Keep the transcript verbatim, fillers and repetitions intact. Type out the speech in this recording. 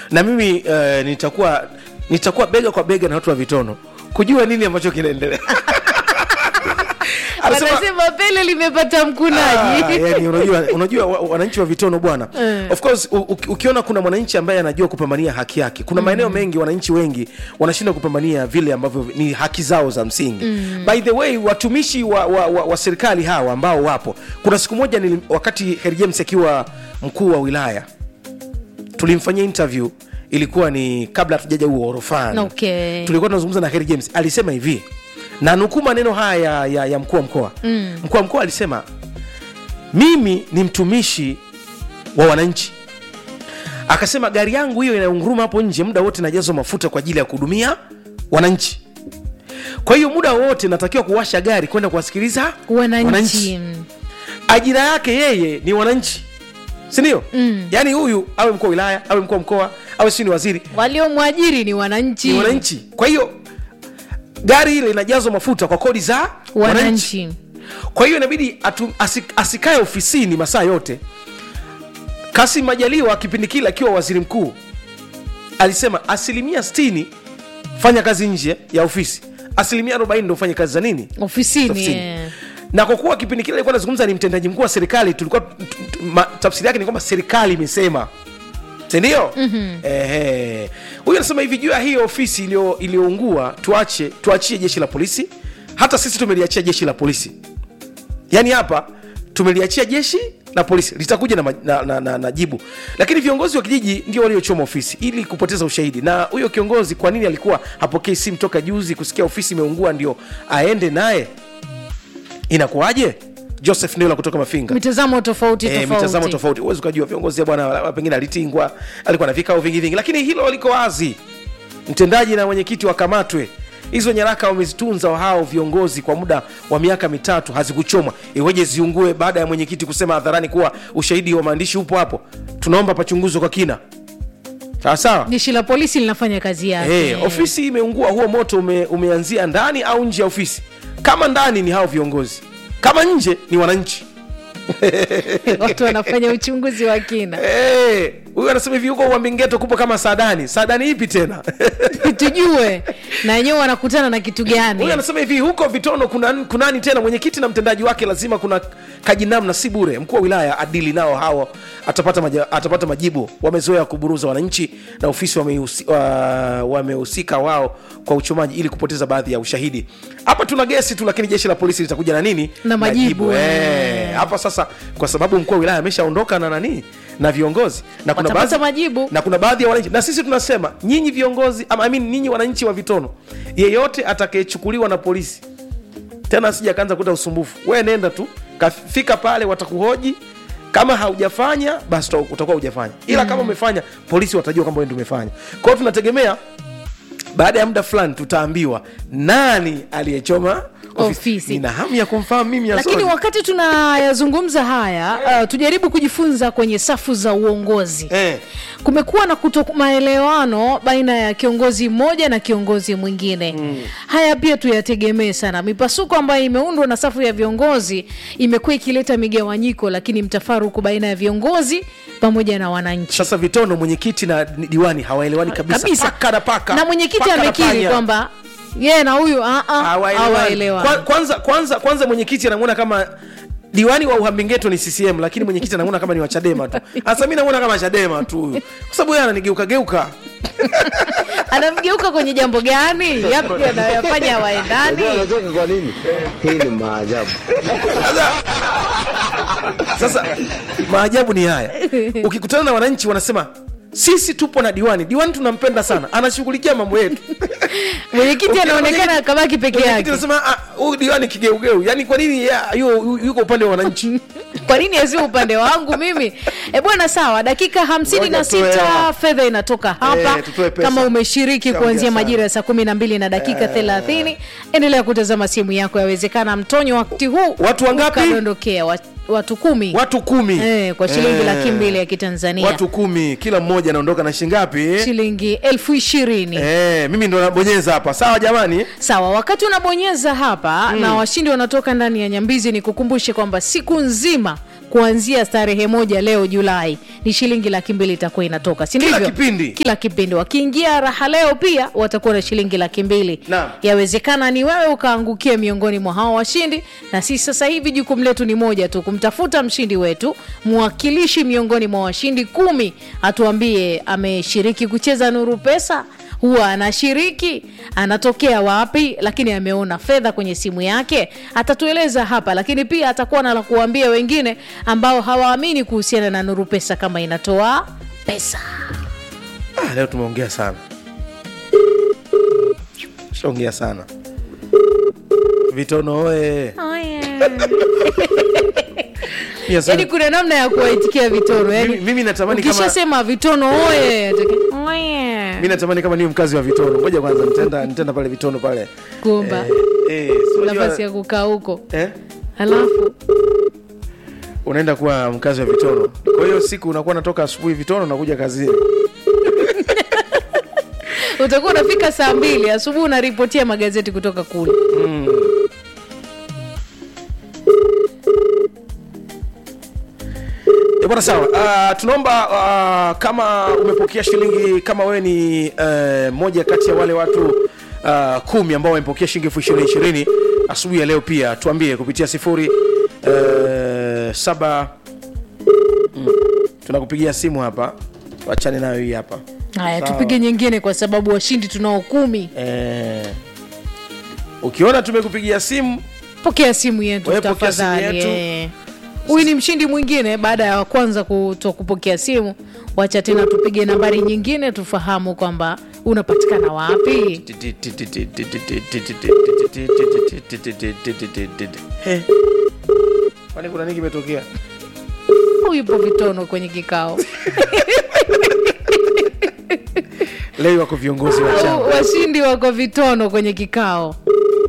na mimi uh, nitakuwa nitakuwa bega kwa bega na watu wa Vitono kujua nini ambacho kinaendelea. Anasema pele limepata mkunaji. Ah, yani unajua unajua wananchi wa Vitono bwana. Mm. Of course u, u, ukiona kuna mwananchi ambaye anajua kupambania haki yake. Kuna maeneo mm. mengi wananchi wengi wanashinda kupambania vile ambavyo ni haki zao za msingi. Mm. By the way, watumishi wa, wa, wa, wa serikali hawa ambao wapo. Kuna siku moja nili, wakati Harry James akiwa mkuu wa wilaya tulimfanyia interview, ilikuwa ni kabla hatujaja huo orofani. Okay. Tulikuwa tunazungumza na Harry James, alisema hivi. Na nukuu maneno haya ya, ya, ya mkuu wa mkoa. Mm. Mkuu wa mkoa alisema, mimi ni mtumishi wa wananchi. Akasema gari yangu hiyo inaunguruma hapo nje muda wote najazo mafuta kwa ajili ya kuhudumia wananchi. Kwa hiyo muda wote natakiwa kuwasha gari kwenda kuwasikiliza wananchi. wananchi. Ajira yake yeye ni wananchi. Si ndio? Mm. Yaani huyu awe mkuu wa wilaya, awe mkuu wa mkoa, awe si ni waziri. Waliomwajiri ni wananchi. Ni wananchi. Kwa hiyo gari ile inajazwa mafuta kwa kodi za wananchi. wananchi. Kwa hiyo inabidi asik, asikae ofisini masaa yote. Kassim Majaliwa kipindi kile akiwa waziri mkuu alisema asilimia sitini fanya kazi nje ya ofisi, asilimia arobaini ndio fanya kazi za nini? Ofisini. ofisini. Yeah. Na kwa kuwa kipindi kile alikuwa anazungumza ni mtendaji mkuu wa serikali, tulikuwa tafsiri yake ni kwamba serikali imesema. Ndio? Mhm. Ehe. Huyu anasema hivi, juu ya hiyo ofisi ilio iliyoungua tuache tuachie jeshi la polisi. Hata sisi tumeliachia jeshi la polisi. Yaani hapa tumeliachia jeshi la polisi, litakuja na, na, na, na, na jibu. Lakini viongozi wa kijiji ndio waliochoma ofisi ili kupoteza ushahidi. Na huyo kiongozi kwa nini alikuwa hapokei simu toka juzi kusikia ofisi imeungua ndio aende naye? Inakuaje? Joseph Nela kutoka Mafinga. Mitazamo tofauti tofauti. Eh, mitazamo tofauti. Uwezo kujua viongozi bwana pengine alitingwa, alikuwa na vikao vingi vingi, lakini hilo liko wazi. Mtendaji na mwenyekiti wakamatwe. Hizo nyaraka wamezitunza hao viongozi kwa muda wa miaka mitatu, hazikuchomwa. Iweje ziungue baada ya mwenyekiti kusema hadharani kuwa ushahidi wa maandishi upo hapo? Tunaomba pachunguzwe kwa kina. Sawa sawa? Jeshi la polisi linafanya kazi yake. Eh, hey, ofisi imeungua, huo moto ume, umeanzia ndani au nje ya ofisi? Kama ndani ni hao viongozi, kama nje ni wananchi. Watu wanafanya uchunguzi wa kina. Eh, huyu anasema hivi, yuko Uambingeto kupo kama Sadani. Sadani ipi tena? Tujue na wenyewe wanakutana na kitu gani. Huyu anasema hivi, huko Vitono kuna kunani tena, mwenyekiti na mtendaji wake lazima kuna kajinamna, si bure. Mkuu wa wilaya adili nao hao, atapata maja, atapata majibu. Wamezoea kuburuza wananchi na ofisi wamehusika wa, wao kwa uchomaji ili kupoteza baadhi ya ushahidi. Hapa tuna gesi tu, lakini jeshi la polisi litakuja na nini? Na majibu. Eh, hapa sasa kwa sababu mkuu wa wilaya ameshaondoka na nani? Na viongozi na kuna baadhi majibu. Na kuna baadhi ya wananchi, na sisi tunasema nyinyi viongozi ama I mean nyinyi wananchi wa Vitono, yeyote atakayechukuliwa na polisi tena asije kaanza kuta usumbufu, wewe nenda tu kafika pale, watakuhoji. Kama haujafanya basi utakuwa hujafanya, ila mm. kama umefanya polisi watajua kwamba wewe ndio umefanya. Kwa hiyo tunategemea baada ya muda fulani tutaambiwa nani aliyechoma ofisi. Nina hamu ya kumfahamu mimi ya. Lakini wakati tunayazungumza haya, uh, tujaribu kujifunza kwenye safu za uongozi. Eh. Kumekuwa na kutomaelewano baina ya kiongozi mmoja na kiongozi mwingine. Mm. Haya pia tuyategemee sana. Mipasuko ambayo imeundwa na safu ya viongozi imekuwa ikileta migawanyiko, lakini mtafaruku baina ya viongozi pamoja na wananchi. Sasa Vitono mwenyekiti na diwani hawaelewani kabisa. kabisa. Paka na paka. Na mwenyekiti amekiri kwamba yeye na huyu a a hawaelewani. Kwanza kwanza kwanza mwenyekiti anamuona kama diwani wa Uambingeto ni C C M, lakini mwenyekiti anamuona kama ni wa Chadema tu. Sasa mimi namuona kama Chadema tu. Kwa sababu yeye ananigeuka geuka. Anamgeuka kwenye jambo gani? Yapi anayofanya hawaendani? Unatoka kwa nini? Hii ni maajabu. Sasa maajabu ni haya. Ukikutana na wananchi wanasema sisi tupo na diwani. Diwani tunampenda sana. Anashughulikia mambo yetu. Mwenyekiti anaonekana kabaki peke yake. Mwenyekiti anasema ah, huyu diwani kigeugeu. Yaani kwa nini hiyo yuko upande wa wananchi? Kwa nini yeye upande wangu mimi? Eh bwana, sawa, dakika hamsini na sita fedha inatoka hapa. E, kama umeshiriki kuanzia majira ya saa kumi na mbili na dakika e, thelathini, endelea kutazama simu yako. Yawezekana mtonyo wakati huu watu wangapi? Kadondokea watu kumi. Watu kumi. Eh, kwa shilingi eh, laki mbili ya Kitanzania. Watu kumi, kila mmoja anaondoka na shilingi ngapi? Shilingi elfu ishirini. Eh, mimi ndo nabonyeza hapa. Sawa jamani? Sawa, wakati unabonyeza hapa mm, na washindi wanatoka ndani ya Nyambizi, ni kukumbushe kwamba siku nzima kuanzia tarehe moja leo Julai ni shilingi laki mbili itakuwa inatoka, si ndivyo? Kila kipindi. Kila kipindi. Wakiingia raha leo pia watakuwa na shilingi laki mbili. Naam. Yawezekana ni wewe ukaangukia miongoni mwa hao washindi, na sisi sasa hivi jukumu letu ni moja tu, kumtafuta mshindi wetu, mwakilishi miongoni mwa washindi kumi, atuambie ameshiriki kucheza Nuru Pesa, huwa anashiriki, anatokea wapi, lakini ameona fedha kwenye simu yake, atatueleza hapa. Lakini pia atakuwa na la kuambia wengine ambao hawaamini kuhusiana na Nuru Pesa kama inatoa pesa. Ah, leo tumeongea sana. Tumeongea sana. Vitono oe. Oh yeah. Yes, yani kuna namna ya kuwaitikia Vitono. Yani mimi, mimi natamani kama ukishasema Vitono oe, oh yeah. Mimi natamani kama ni mkazi wa Vitono. Ngoja kwanza nitenda nitenda pale Vitono pale. Kumba. Eh, eh so nafasi ya kukaa huko. Eh? Halafu unaenda kuwa mkazi wa Vitono. Kwa hiyo siku unakuwa natoka asubuhi Vitono na kuja kazini. Utakuwa unafika saa mbili asubuhi unaripotia magazeti kutoka kule. Mm. E bwana sawa. Uh, tunaomba uh, kama umepokea shilingi, kama wewe ni uh, moja kati ya wale watu uh, kumi ambao wamepokea shilingi elfu ishirini ishirini asubuhi ya leo, pia tuambie kupitia sifuri uh, saba mm. Tunakupigia simu hapa. Wachane nayo hii hapa. Haya, tupige nyingine kwa sababu washindi tunao kumi. Eh. Ukiona tumekupigia simu, pokea simu yetu tafadhali. Huyu ni mshindi mwingine baada ya kwanza kutokupokea simu. Wacha tena tupige nambari nyingine tufahamu kwamba unapatikana wapi. Eh. Kwani kuna nini kimetokea? Yupo Vitono kwenye kikao. Leo wako viongozi wa chama. Washindi wako Vitono kwenye kikao.